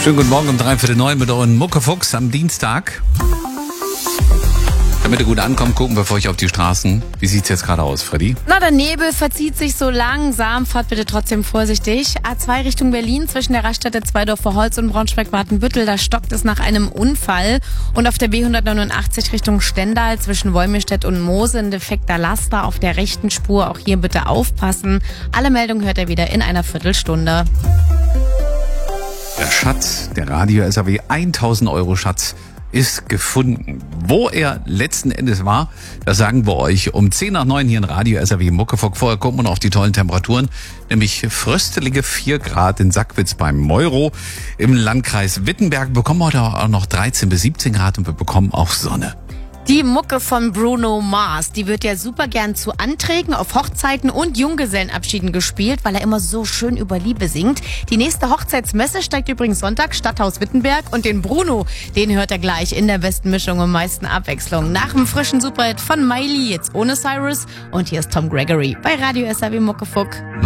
Schönen guten Morgen um 8:45 mit euren Muckefuchs am Dienstag. Damit ihr gut ankommt, gucken wir für euch auf die Straßen. Wie sieht's jetzt gerade aus, Freddy? Na, der Nebel verzieht sich so langsam. Fahrt bitte trotzdem vorsichtig. A2 Richtung Berlin zwischen der Raststätte Zweidorfer Holz und Braunschweig-Wartenbüttel. Da stockt es nach einem Unfall. Und auf der B189 Richtung Stendal zwischen Wolmirstedt und Moose ein defekter Laster auf der rechten Spur. Auch hier bitte aufpassen. Alle Meldungen hört ihr wieder in einer Viertelstunde. Der Schatz, der Radio-SAW 1000 Euro Schatz ist gefunden. Wo er letzten Endes war, das sagen wir euch um 8:50 hier in Radio-SAW Muckefuck. Vorher gucken wir noch auf die tollen Temperaturen, nämlich fröstelige 4 Grad in Sackwitz beim Meuro. Im Landkreis Wittenberg bekommen wir heute auch noch 13 bis 17 Grad und wir bekommen auch Sonne. Die Mucke von Bruno Mars, die wird ja super gern zu Anträgen auf Hochzeiten und Junggesellenabschieden gespielt, weil er immer so schön über Liebe singt. Die nächste Hochzeitsmesse steigt übrigens Sonntag, Stadthaus Wittenberg. Und den Bruno, den hört er gleich in der besten Mischung und meisten Abwechslung. Nach dem frischen Superhit von Miley, jetzt ohne Cyrus. Und hier ist Tom Gregory bei Radio SAW Muckefuck.